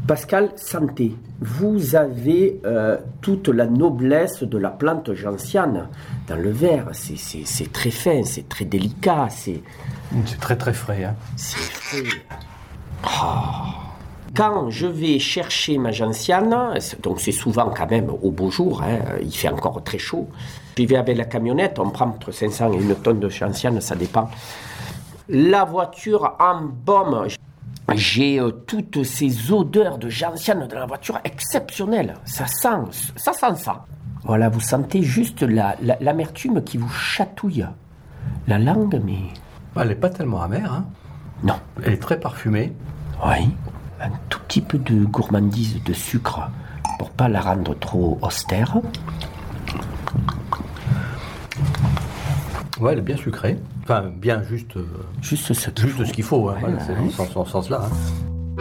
Pascal, santé. Vous avez toute la noblesse de la plante gentiane dans le verre. C'est très fin, c'est très délicat. C'est très très frais. Hein. C'est frais. Oh. Quand je vais chercher ma gentiane, donc c'est souvent quand même au beau jour, hein, il fait encore très chaud. J'y vais avec la camionnette, on prend entre 500 et 1 tonne de gentiane, ça dépend. La voiture embaume. J'ai toutes ces odeurs de gentiane dans la voiture exceptionnelles. Ça sent ça. Voilà, vous sentez juste l'amertume qui vous chatouille. La langue, mais... Elle n'est pas tellement amère, hein. Non. Elle est très parfumée. Oui. Un tout petit peu de gourmandise de sucre pour pas la rendre trop austère. Ouais, elle est bien sucrée. Enfin, bien juste... Juste ce qu'il faut. Hein. Voilà, c'est dans ce sens-là. Hein.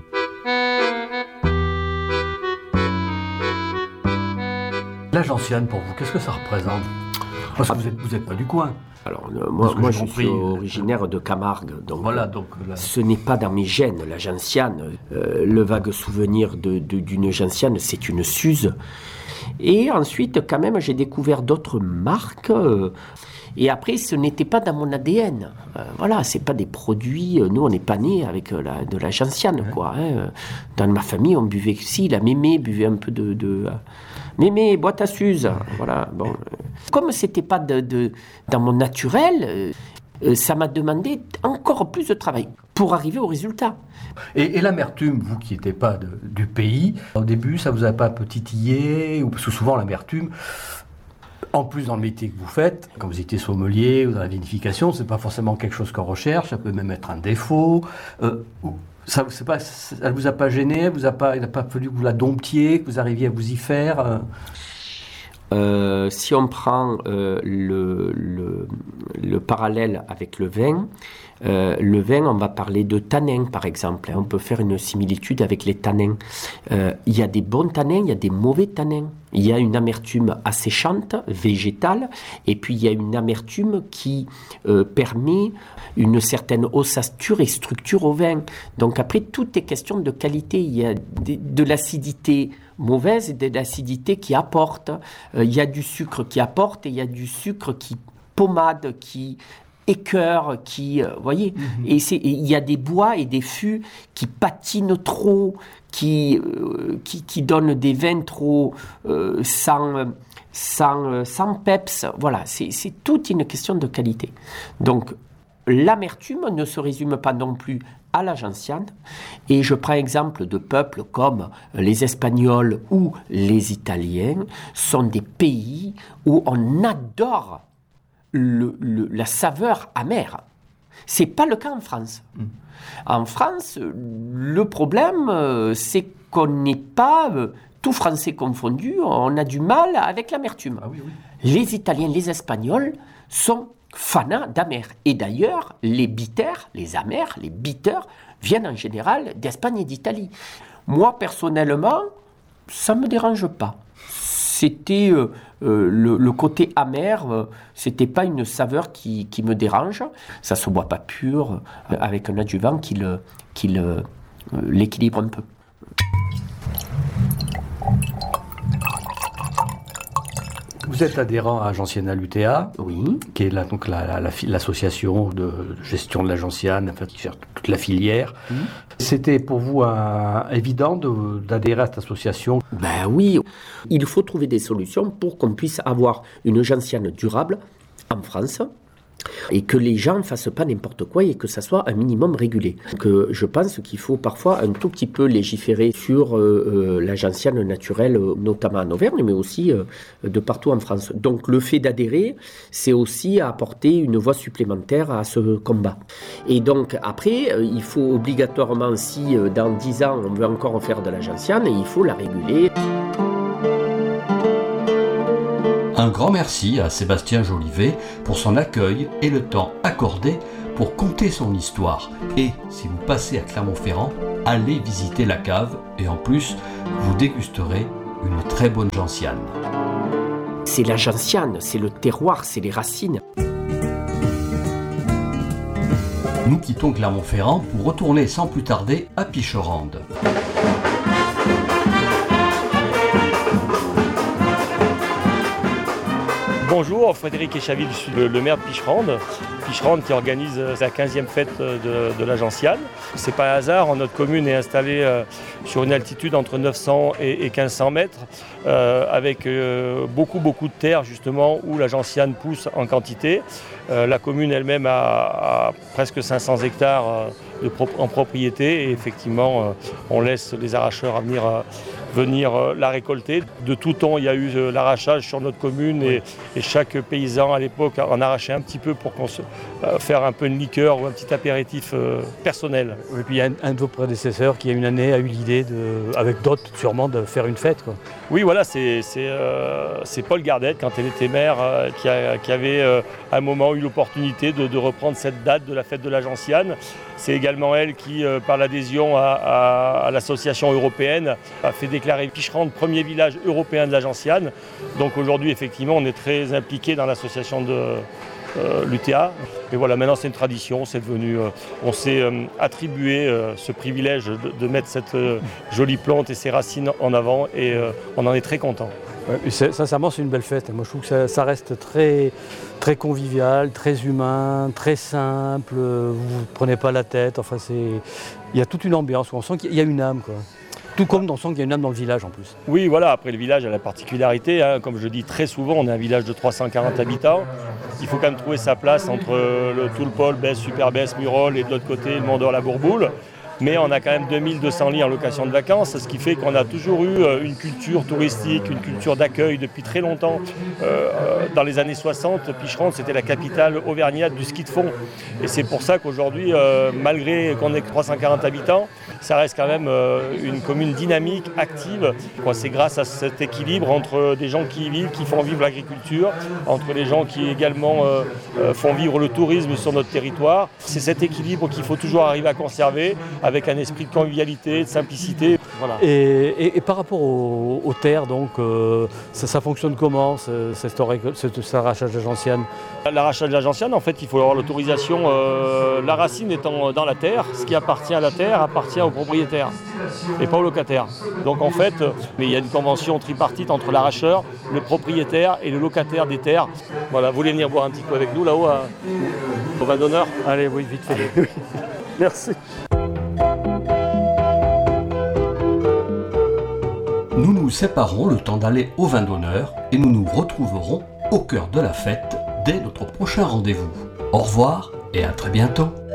La gentiane, pour vous, qu'est-ce que ça représente? Parce que vous êtes pas du coin. Alors, moi je suis originaire de Camargue, donc, voilà, ce n'est pas dans mes gènes, la gentiane. Le vague souvenir d'une gentiane, c'est une Suze. Et ensuite, quand même, j'ai découvert d'autres marques. Et après, ce n'était pas dans mon ADN. Voilà, c'est pas des produits... nous, on n'est pas nés avec de la gentiane, quoi. Hein. Dans ma famille, on buvait... Si, la mémé buvait un peu de mémé, boîte à Suze. Voilà, bon. Comme c'était pas dans mon naturel, ça m'a demandé encore plus de travail pour arriver au résultat. Et l'amertume, vous qui n'étiez pas du pays, au début, ça vous a pas titillé? Parce que souvent, l'amertume... En plus, dans le métier que vous faites, quand vous étiez sommelier ou dans la vinification, c'est pas forcément quelque chose qu'on recherche, ça peut même être un défaut. Ça ne vous a pas gêné, il n'a pas fallu que vous la domptiez, que vous arriviez à vous y faire Si on prend le parallèle avec le vin, on va parler de tanins par exemple. On peut faire une similitude avec les tanins. Il y a des bons tanins, il y a des mauvais tanins. Il y a une amertume asséchante, végétale, et puis il y a une amertume qui permet une certaine ossature et structure au vin. Donc après, tout est question de qualité. Il y a de l'acidité mauvaise et de l'acidité qui apporte. Il y a du sucre qui apporte et il y a du sucre qui pommade, qui écœur, qui... voyez, et il y a des bois et des fûts qui patinent trop, qui donnent des vins trop sans peps. Voilà, c'est toute une question de qualité. Donc, l'amertume ne se résume pas non plus à la gentiane. Et je prends exemple de peuples comme les Espagnols ou les Italiens, sont des pays où on adore la saveur amère. C'est pas le cas en France. En France, le problème, c'est qu'on n'est pas, tout français confondu, on a du mal avec l'amertume. Ah oui, oui. Les Italiens, les Espagnols sont fanats d'amer. Et d'ailleurs, les bitters, les amers, les bitters, viennent en général d'Espagne et d'Italie. Moi, personnellement, ça ne me dérange pas. C'était le côté amer, c'était pas une saveur qui me dérange. Ça se boit pas pur, avec un adjuvant qui l'équilibre un peu. Vous êtes adhérent à Gentiana l'UTA, oui, qui est donc l'association de gestion de la gentiane, enfin, qui gère toute la filière. C'était pour vous évident d'adhérer à cette association? Ben oui, il faut trouver des solutions pour qu'on puisse avoir une gentiane durable en France et que les gens ne fassent pas n'importe quoi et que ça soit un minimum régulé. Que je pense qu'il faut parfois un tout petit peu légiférer sur la gentiane naturelle, notamment en Auvergne, mais aussi de partout en France. Donc le fait d'adhérer, c'est aussi apporter une voix supplémentaire à ce combat. Et donc après, il faut obligatoirement, si dans 10 ans on veut encore faire de la gentiane, il faut la réguler. Un grand merci à Sébastien Jolivet pour son accueil et le temps accordé pour conter son histoire. Et si vous passez à Clermont-Ferrand, allez visiter la cave et en plus, vous dégusterez une très bonne gentiane. C'est la gentiane, c'est le terroir, c'est les racines. Nous quittons Clermont-Ferrand pour retourner sans plus tarder à Picherande. bonjour, Frédéric Échaville, je suis le maire de Picherande. Picherande qui organise sa 15e fête de la Gentiane. C'est pas un hasard, notre commune est installée sur une altitude entre 900 et 1500 mètres, avec beaucoup de terres justement où la Gentiane pousse en quantité. La commune elle-même a presque 500 hectares en propriété et effectivement on laisse les arracheurs venir la récolter. De tout temps, il y a eu l'arrachage sur notre commune et chaque paysan à l'époque en arrachait un petit peu pour faire un peu une liqueur ou un petit apéritif personnel. Et puis il y a un de vos prédécesseurs qui, il y a une année, a eu l'idée, avec d'autres sûrement, de faire une fête, quoi. Oui, voilà, c'est Paul Gardette, quand elle était maire, qui avait à un moment eu l'opportunité de reprendre cette date de la fête de la Gentiane. C'est également elle qui, par l'adhésion à l'association européenne, a fait déclarer Picherande premier village européen de la Gentiane. Donc aujourd'hui, effectivement, on est très impliqué dans l'association de l'UTA. Et voilà, maintenant c'est une tradition, c'est devenu, on s'est attribué ce privilège de mettre cette jolie plante et ses racines en avant et on en est très content. Ouais, sincèrement, c'est une belle fête. Moi, je trouve que ça reste très, très convivial, très humain, très simple. Vous ne prenez pas la tête. Enfin, il y a toute une ambiance où on sent qu'il y a une âme, quoi. Tout comme on sent qu'il y a une âme dans le village en plus. Oui, voilà. Après, le village a la particularité, comme je dis très souvent, on est un village de 340 habitants. Il faut quand même trouver sa place entre le Toulpol, Besse, Super-Besse, Murol et de l'autre côté, le Mondor, la Bourboule. Mais on a quand même 2200 lits en location de vacances, ce qui fait qu'on a toujours eu une culture touristique, une culture d'accueil depuis très longtemps. Dans les années 60, Picherande, c'était la capitale auvergnate du ski de fond. Et c'est pour ça qu'aujourd'hui, malgré qu'on ait que 340 habitants, ça reste quand même une commune dynamique, active. C'est grâce à cet équilibre entre des gens qui y vivent, qui font vivre l'agriculture, entre les gens qui également font vivre le tourisme sur notre territoire. C'est cet équilibre qu'il faut toujours arriver à conserver, avec un esprit de convivialité, de simplicité. Voilà. Et par rapport aux terres, donc, ça fonctionne comment, cet arrachage de la Gentiane? L'arrachage de la Gentiane, en fait, il faut avoir l'autorisation. La racine étant dans la terre, ce qui appartient à la terre appartient au propriétaire et pas au locataire. Donc en fait, il y a une convention tripartite entre l'arracheur, le propriétaire et le locataire des terres. Voilà, vous voulez venir boire un petit coup avec nous là-haut au vin d'honneur? Allez, oui, vite fait. Merci. Nous nous séparons le temps d'aller au vin d'honneur et nous nous retrouverons au cœur de la fête dès notre prochain rendez-vous. Au revoir et à très bientôt.